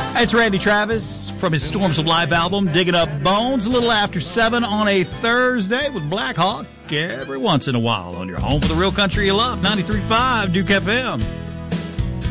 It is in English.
It's Randy Travis from his Storms of Life album, Digging Up Bones, a little after 7 on a Thursday with Black Hawk every once in a while on your home for the real country you love, 93.5 Duke FM.